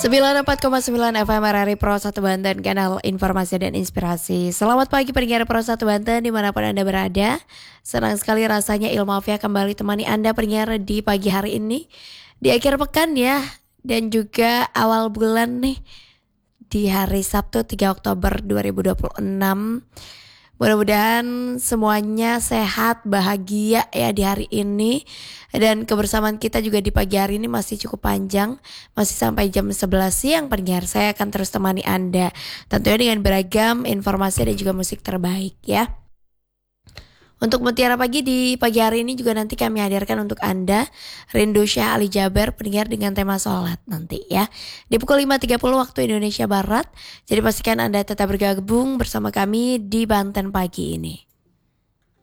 94,9 FM RRI Pro 1 Banten, kanal informasi dan inspirasi. Selamat pagi pendengar Pro 1 Banten dimanapun Anda berada. Senang sekali rasanya Ilmu Afia kembali temani Anda pendengar di pagi hari ini. Di akhir pekan ya, dan juga awal bulan nih. Di hari Sabtu 3 Oktober 2026. Mudah-mudahan semuanya sehat, bahagia ya di hari ini. Dan kebersamaan kita juga di pagi hari ini masih cukup panjang. Masih sampai jam 11 siang pendengar. Saya akan terus temani Anda. Tentunya dengan beragam informasi dan juga musik terbaik ya. Untuk Mutiara Pagi di pagi hari ini juga nanti kami hadirkan untuk Anda Rindu Syah Ali Jaber pendengar dengan tema sholat nanti ya. Di pukul 5.30 waktu Indonesia Barat. Jadi pastikan Anda tetap bergabung bersama kami di Banten pagi ini.